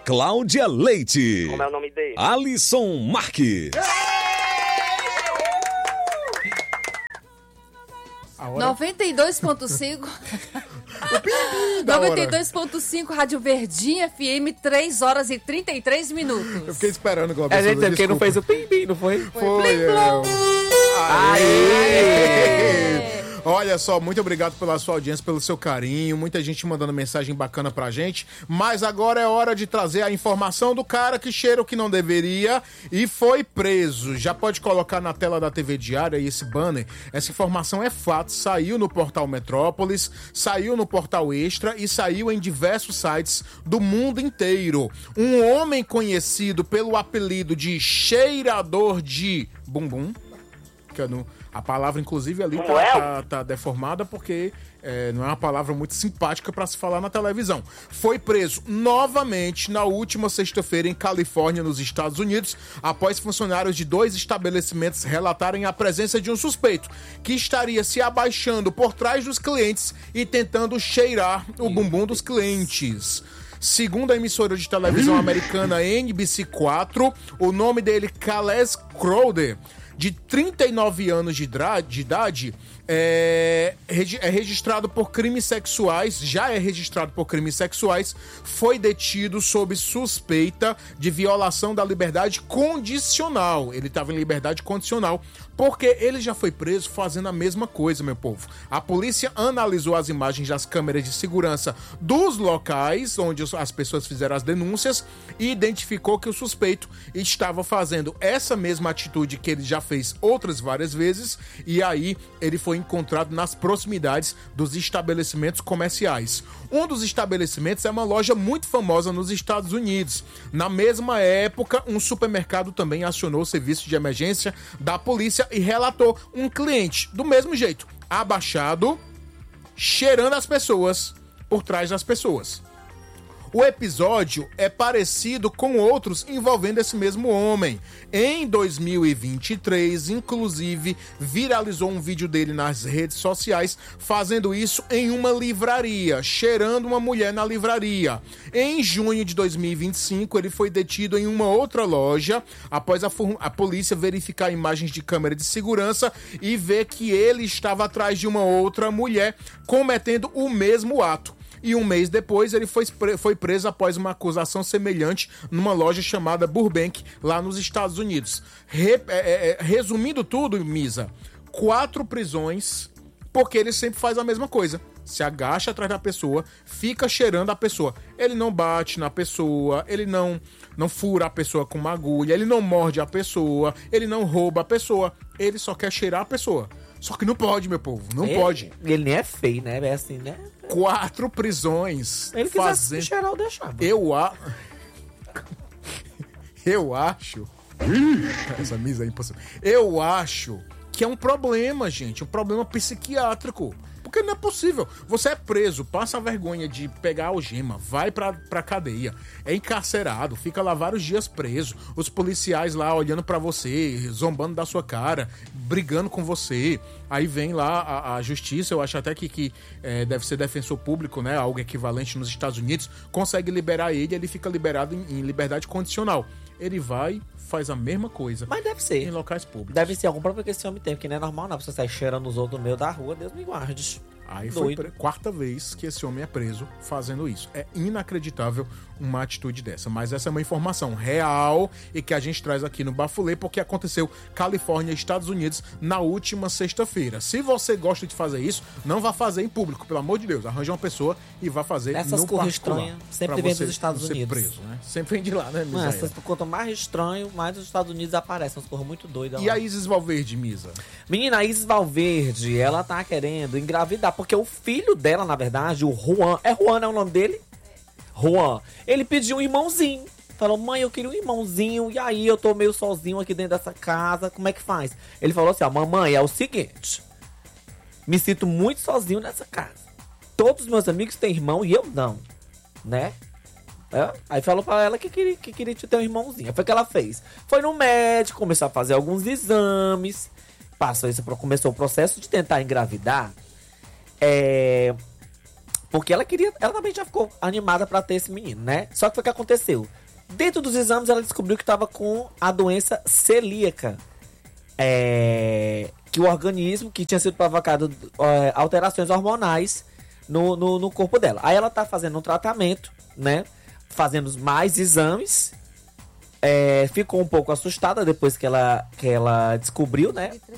Cláudia Leite. Como é o nome dele? Alisson Marques. 92.5 92.5 Rádio Verdinha FM, 3 horas e 33 minutos. Eu fiquei esperando, Globo. A gente porque não fez o pim-pim, não foi? Foi. Aê! Olha só, muito obrigado pela sua audiência, pelo seu carinho, muita gente mandando mensagem bacana pra gente, mas agora é hora de trazer a informação do cara que cheira o que não deveria e foi preso. Já pode colocar na tela da TV Diária esse banner. Essa informação é fato, saiu no portal Metrópolis, saiu no portal Extra e saiu em diversos sites do mundo inteiro. Um homem conhecido pelo apelido de cheirador de bumbum, que eu não... A palavra, inclusive, ali tá deformada porque não é uma palavra muito simpática para se falar na televisão. Foi preso novamente na última sexta-feira em Califórnia, nos Estados Unidos, após funcionários de 2 estabelecimentos relatarem a presença de um suspeito que estaria se abaixando por trás dos clientes e tentando cheirar o bumbum dos clientes. Segundo a emissora de televisão americana NBC4, o nome dele, Kales Crowder, de 39 anos de idade, é registrado por crimes sexuais, foi detido sob suspeita de violação da liberdade condicional. Ele estava em liberdade condicional, porque ele já foi preso fazendo a mesma coisa, meu povo. A polícia analisou as imagens das câmeras de segurança dos locais onde as pessoas fizeram as denúncias e identificou que o suspeito estava fazendo essa mesma atitude que ele já fez outras várias vezes, e aí ele foi encontrado nas proximidades dos estabelecimentos comerciais. Um dos estabelecimentos é uma loja muito famosa nos Estados Unidos. Na mesma época, um supermercado também acionou o serviço de emergência da polícia e relatou um cliente, do mesmo jeito, abaixado, cheirando as pessoas por trás das pessoas. O episódio é parecido com outros envolvendo esse mesmo homem. Em 2023, inclusive, viralizou um vídeo dele nas redes sociais fazendo isso em uma livraria, cheirando uma mulher na livraria. Em junho de 2025, ele foi detido em uma outra loja após a polícia verificar imagens de câmera de segurança e ver que ele estava atrás de uma outra mulher cometendo o mesmo ato. E um mês depois ele foi preso após uma acusação semelhante numa loja chamada Burbank, lá nos Estados Unidos. Resumindo tudo, Misa, 4 prisões, porque ele sempre faz a mesma coisa. Se agacha atrás da pessoa, fica cheirando a pessoa. Ele não bate na pessoa, ele não fura a pessoa com uma agulha, ele não morde a pessoa, ele não rouba a pessoa, ele só quer cheirar a pessoa. Só que não pode, meu povo, não pode. Ele nem é feio, né? É assim, né? 4 prisões. Ele quisesse cheirar, eu deixava. Eu acho... Essa misa é impossível. Eu acho que é um problema, gente. Um problema psiquiátrico. Porque não é possível. Você é preso, passa a vergonha de pegar a algema, vai pra cadeia, é encarcerado, fica lá vários dias preso, os policiais lá olhando pra você, zombando da sua cara, brigando com você. Aí vem lá a justiça, eu acho até que deve ser defensor público, né? Algo equivalente nos Estados Unidos, consegue liberar ele fica liberado em liberdade condicional. Ele vai, faz a mesma coisa. Mas deve ser. Em locais públicos. Deve ser algum problema que esse homem tem, porque não é normal, não. Você sair cheirando os outros no meio da rua, Deus me guarde. Aí foi 4ª vez que esse homem é preso fazendo isso. É inacreditável uma atitude dessa. Mas essa é uma informação real e que a gente traz aqui no Bafulê, porque aconteceu Califórnia, Estados Unidos, na última sexta-feira. Se você gosta de fazer isso, não vá fazer em público, pelo amor de Deus. Arranja uma pessoa e vá fazer essas no coisas particular. Estranhas sempre vem dos Estados Unidos. Preso, né? Sempre vem de lá, né, Misa? Quanto mais estranho, mais os Estados Unidos aparecem. Umas coisas muito doidas. E a Isis Valverde, Misa? Menina, a Isis Valverde, ela tá querendo engravidar, porque o filho dela, na verdade, o Juan... É Juan, é o nome dele? Juan. Ele pediu um irmãozinho. Falou, mãe, eu queria um irmãozinho. E aí, eu tô meio sozinho aqui dentro dessa casa. Como é que faz? Ele falou assim, ó, mamãe, é o seguinte. Me sinto muito sozinho nessa casa. Todos os meus amigos têm irmão e eu não. Né? Aí falou pra ela que queria te ter um irmãozinho. Foi o que ela fez. Foi no médico, começou a fazer alguns exames. Começou o processo de tentar engravidar. Porque ela também já ficou animada pra ter esse menino, né? Só que foi o que aconteceu. Dentro dos exames, ela descobriu que tava com a doença celíaca. Que o organismo, que tinha sido provocado alterações hormonais no corpo dela. Aí ela tá fazendo um tratamento, né? Fazendo mais exames. Ficou um pouco assustada depois que ela descobriu, né?